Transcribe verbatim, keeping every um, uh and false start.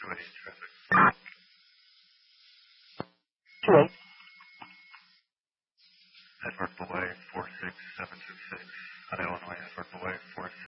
two eight traffic. two eight. Edward Boulay, four six seven two six. Out of Illinois, Edward Boulay, four six.